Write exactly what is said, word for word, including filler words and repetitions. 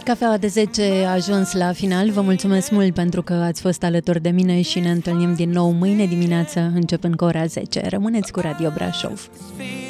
Cafeaua de zece a ajuns la final. Vă mulțumesc mult pentru că ați fost alături de mine și ne întâlnim din nou mâine dimineață, începând cu ora zece. Rămâneți cu Radio Brașov.